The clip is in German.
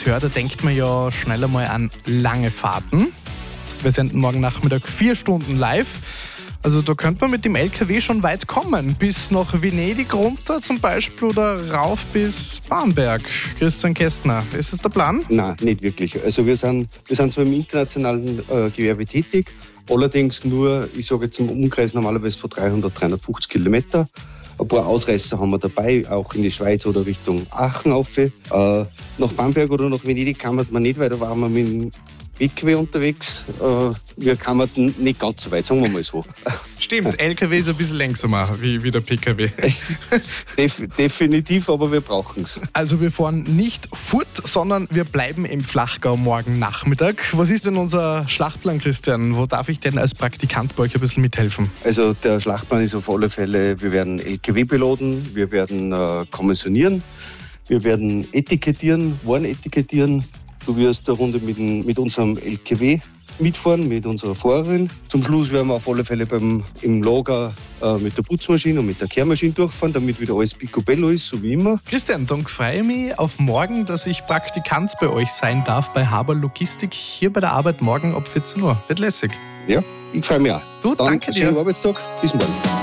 Verkehr, da denkt man ja schnell einmal an lange Fahrten. Wir senden morgen Nachmittag 4 Stunden live. Also da könnte man mit dem LKW schon weit kommen. Bis nach Venedig runter zum Beispiel oder rauf bis Bamberg. Christian Kästner, ist das der Plan? Nein, nicht wirklich. Also wir sind zwar im internationalen Gewerbe tätig, allerdings nur, ich sage jetzt im Umkreis normalerweise von 300, 350 Kilometer. Ein paar Ausreißer haben wir dabei, auch in die Schweiz oder Richtung Aachen rauf. Nach Bamberg oder nach Venedig kann man nicht, weil da waren wir mit dem PKW unterwegs. Wir kamen nicht ganz so weit, sagen wir mal so. Stimmt, LKW ist ein bisschen langsamer wie der PKW. Definitiv, aber wir brauchen es. Also wir fahren nicht fort, sondern wir bleiben im Flachgau morgen Nachmittag. Was ist denn unser Schlachtplan, Christian? Wo darf ich denn als Praktikant bei euch ein bisschen mithelfen? Also der Schlachtplan ist auf alle Fälle, wir werden LKW beladen, wir werden kommissionieren, wir werden etikettieren, Waren etikettieren. Du wirst eine Runde mit unserem LKW mitfahren, mit unserer Fahrerin. Zum Schluss werden wir auf alle Fälle im Lager mit der Putzmaschine und mit der Kehrmaschine durchfahren, damit wieder alles picobello ist, so wie immer. Christian, dann freue ich mich auf morgen, dass ich Praktikant bei euch sein darf bei Haber Logistik hier bei der Arbeit morgen ab 14 Uhr. Wird lässig. Ja, ich freue mich auch. Du, danke dir. Schönen Arbeitstag. Bis morgen.